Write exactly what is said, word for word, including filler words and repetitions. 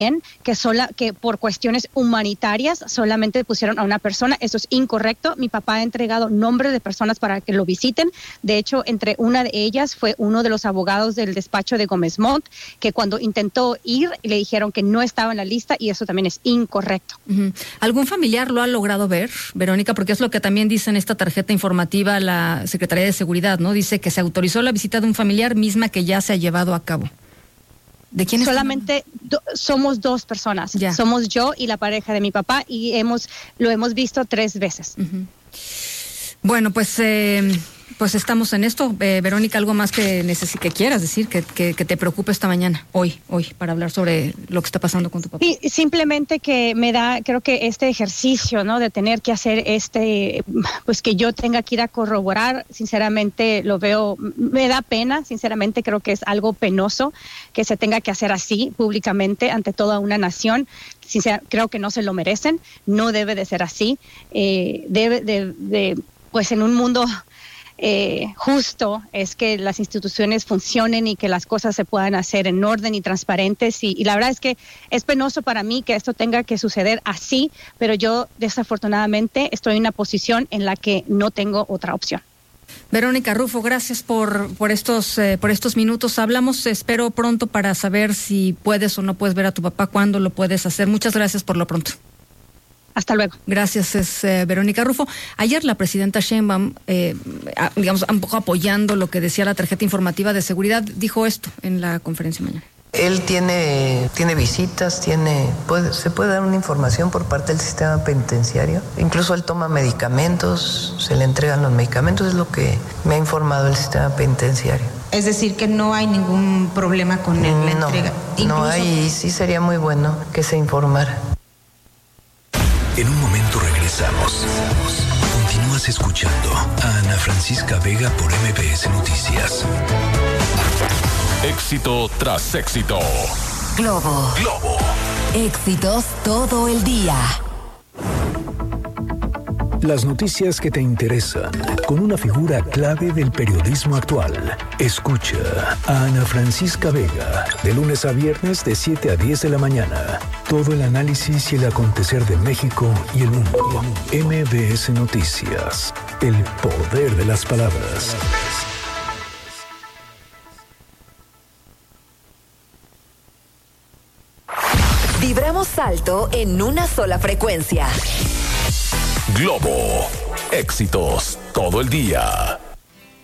que sola que por cuestiones humanitarias solamente pusieron a una persona. Eso es incorrecto. Mi papá ha entregado nombres de personas para que lo visiten. De hecho, entre una de ellas fue uno de los abogados del despacho de Gómez Montt, que cuando intentó ir le dijeron que no estaba en la lista, y eso también es incorrecto. Uh-huh. ¿Algún familiar lo ha logrado ver, Verónica? Porque es lo que también dice en esta tarjeta informativa la Secretaría de Seguridad, ¿no? Dice que se autorizó la visita de un familiar, misma que ya se ha llevado a cabo. ¿De quién Solamente do, somos dos personas. Ya. Somos yo y la pareja de mi papá, y hemos lo hemos visto tres veces. Uh-huh. Bueno, pues eh, pues estamos en esto. Eh, Verónica, ¿algo más que neces- que quieras decir, que, que, que te preocupe esta mañana, hoy, hoy, para hablar sobre lo que está pasando con tu papá? Sí, simplemente que me da, creo que este ejercicio, ¿no?, de tener que hacer este, pues que yo tenga que ir a corroborar, sinceramente lo veo, me da pena, sinceramente creo que es algo penoso que se tenga que hacer así públicamente ante toda una nación. Sincer- creo que no se lo merecen, no debe de ser así, eh, debe de, de, pues en un mundo Eh, justo es que las instituciones funcionen y que las cosas se puedan hacer en orden y transparentes, y, y la verdad es que es penoso para mí que esto tenga que suceder así, pero yo desafortunadamente estoy en una posición en la que no tengo otra opción. Verónica Rufo, gracias por por estos eh, por estos minutos. Hablamos, espero pronto, para saber si puedes o no puedes ver a tu papá, cuándo lo puedes hacer. Muchas gracias por lo pronto. Hasta luego. Gracias, es eh, Verónica Rufo. Ayer la presidenta Sheinbaum, eh, a, digamos, un poco apoyando lo que decía la tarjeta informativa de seguridad, dijo esto en la conferencia mañana. Él tiene, tiene visitas, tiene, puede, se puede dar una información por parte del sistema penitenciario. Incluso él toma medicamentos, se le entregan los medicamentos, es lo que me ha informado el sistema penitenciario. Es decir, que no hay ningún problema con él, la no, entrega. Incluso... No hay, y sí sería muy bueno que se informara. En un momento regresamos. Continúas escuchando a Ana Francisca Vega por M B S Noticias. Éxito tras éxito. Globo. Globo. Éxitos todo el día. Las noticias que te interesan, con una figura clave del periodismo actual. Escucha a Ana Francisca Vega, de lunes a viernes de siete a diez de la mañana. Todo el análisis y el acontecer de México y el mundo. M B S Noticias, el poder de las palabras. Vibramos alto en una sola frecuencia. Globo. Éxitos todo el día.